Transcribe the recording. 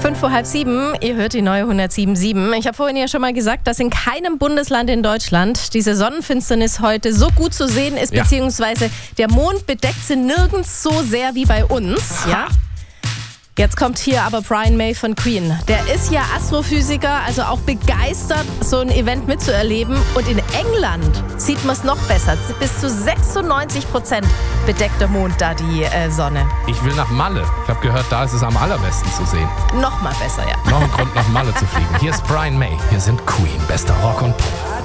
6:05, ihr hört die neue 107.7. Ich habe vorhin ja schon mal gesagt, dass in keinem Bundesland in Deutschland diese Sonnenfinsternis heute so gut zu sehen ist, beziehungsweise der Mond bedeckt sie nirgends so sehr wie bei uns. Ja? Jetzt kommt hier aber Brian May von Queen. Der ist ja Astrophysiker, also auch begeistert, so ein Event mitzuerleben. Und in England sieht man es noch besser. Bis zu 96% bedeckt der Mond da die Sonne. Ich will nach Malle. Ich habe gehört, da ist es am allerbesten zu sehen. Noch mal besser, ja. Noch ein Grund, nach Malle zu fliegen. Hier ist Brian May. Hier sind Queen. Bester Rock und Pop.